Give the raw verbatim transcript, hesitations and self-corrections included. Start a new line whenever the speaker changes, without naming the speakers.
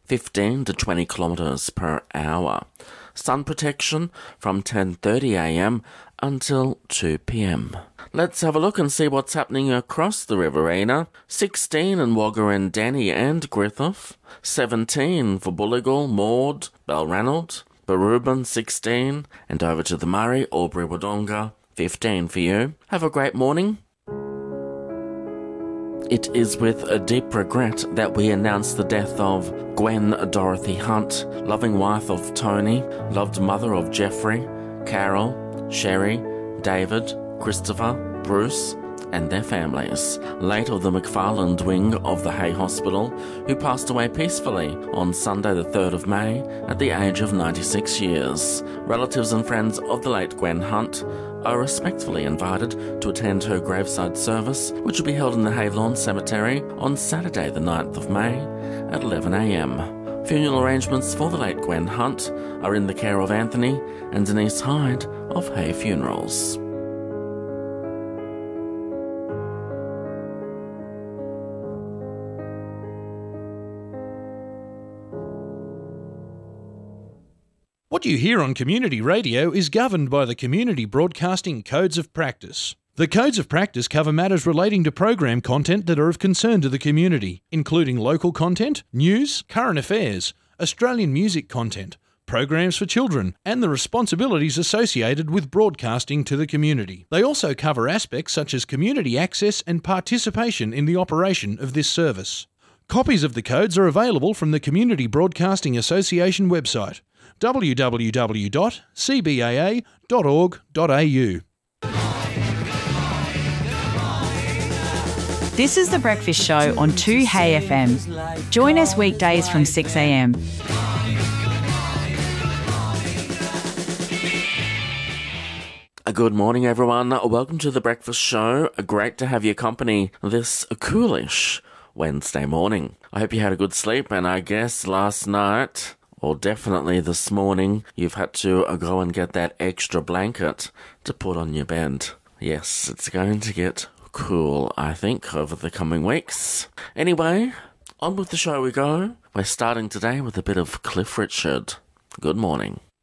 fifteen to twenty kilometres per hour. Sun protection from ten thirty a m until two p m. Let's have a look and see what's happening across the Riverina. sixteen in Wagga and Denny and Griffith. seventeen for Bulligal, Maud, Balranald. Barubin, sixteen. And over to the Murray, Albury Wodonga, fifteen for you. Have a great morning. It is with a deep regret that we announce the death of Gwen Dorothy Hunt, loving wife of Tony, loved mother of Jeffrey, Carol, Sherry, David, Christopher, Bruce, and their families, late of the McFarland wing of the Hay Hospital, who passed away peacefully on Sunday the third of May at the age of ninety-six years. Relatives and friends of the late Gwen Hunt are respectfully invited to attend her graveside service, which will be held in the Haylawn Cemetery on Saturday the ninth of May at eleven a m. Funeral arrangements for the late Gwen Hunt are in the care of Anthony and Denise Hyde of Hay Funerals.
What you hear on community radio is governed by the Community Broadcasting Codes of Practice. The Codes of Practice cover matters relating to program content that are of concern to the community, including local content, news, current affairs, Australian music content, programs for children, and the responsibilities associated with broadcasting to the community. They also cover aspects such as community access and participation in the operation of this service. Copies of the codes are available from the Community Broadcasting Association website, w w w dot c b a a dot org dot a u.
This is The Breakfast Show on two Hay F M. Join us weekdays from six a m.
Good morning, everyone. Welcome to The Breakfast Show. Great to have your company this coolish Wednesday morning. I hope you had a good sleep, and I guess last night, or definitely this morning, you've had to go and get that extra blanket to put on your bed. Yes, it's going to get cool, I think, over the coming weeks. Anyway, on with the show we go. We're starting today with a bit of Cliff Richard. Good morning.